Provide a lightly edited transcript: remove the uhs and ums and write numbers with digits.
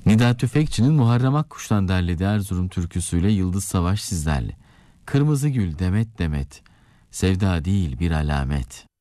Nida Tüfekçi'nin Muharrem Akkuş'tan derlediği Erzurum türküsüyle Yıldız Savaş sizlerle. Kırmızı gül demet demet, sevda değil bir alamet.